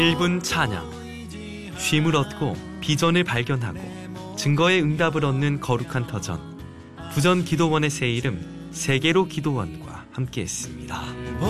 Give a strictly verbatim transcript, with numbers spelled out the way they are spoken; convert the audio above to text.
일 분 찬양. 쉼을 얻고 비전을 발견하고 증거의 응답을 얻는 거룩한 터전. 부전 기도원의 새 이름 세계로 기도원과 함께했습니다.